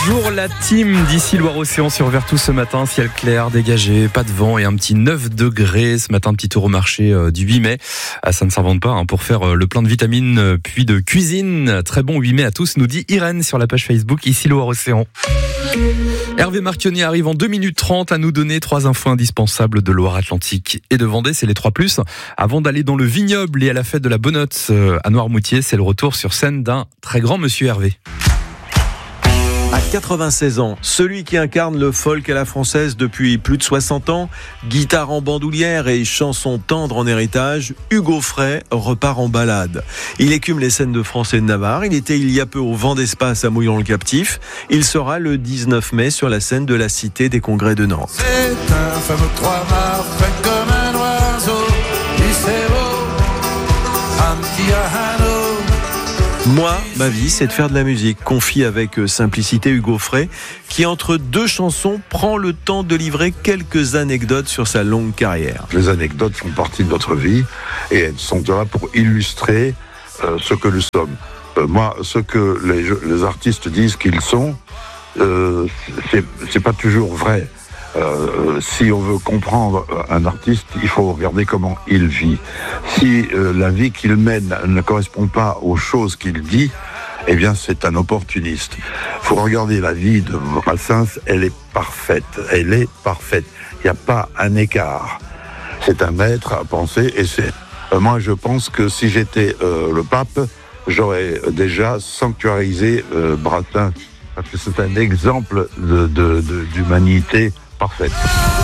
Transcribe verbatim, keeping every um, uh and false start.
Bonjour la team d'ici Loire-Océan sur Vertou ce matin, ciel clair, dégagé, pas de vent et un petit neuf degrés. Ce matin, petit tour au marché du huit mai. Ça ne s'invente pas hein, pour faire le plein de vitamines puis de cuisine. Très bon huit mai à tous, nous dit Irène sur la page Facebook ici Loire-Océan. Hervé Marchionnet arrive en deux minutes trente à nous donner trois infos indispensables de Loire-Atlantique et de Vendée, c'est les trois plus. Avant d'aller dans le vignoble et à la fête de la Bonnotte à Noirmoutier, c'est le retour sur scène d'un très grand monsieur Hervé. À quatre-vingt-seize ans, celui qui incarne le folk à la française depuis plus de soixante ans, guitare en bandoulière et chansons tendres en héritage, Hugo Frey repart en balade. Il écume les scènes de France et de Navarre. Il était il y a peu au Vent d'Espace à Mouillon-le-Captif. Il sera le dix-neuf mai sur la scène de la Cité des Congrès de Nantes. C'est un fameux trois-mâts fait comme un oiseau, il s'est beau, un petit ahano. Moi, ma vie, c'est de faire de la musique, confie avec simplicité Hugo Frey, qui entre deux chansons prend le temps de livrer quelques anecdotes sur sa longue carrière. Les anecdotes font partie de notre vie et elles sont là pour illustrer euh, ce que nous sommes. Euh, moi, ce que les, les artistes disent qu'ils sont, euh, c'est, c'est pas toujours vrai. Euh, si on veut comprendre un artiste, il faut regarder comment il vit. Si euh, la vie qu'il mène ne correspond pas aux choses qu'il dit, eh bien c'est un opportuniste. Il faut regarder la vie de Brassens, elle est parfaite, elle est parfaite. Il n'y a pas un écart. C'est un maître à penser et c'est... Euh, moi je pense que si j'étais euh, le pape, j'aurais déjà sanctuarisé euh, Brassens, parce que c'est un exemple de, de, de, d'humanité parfaite.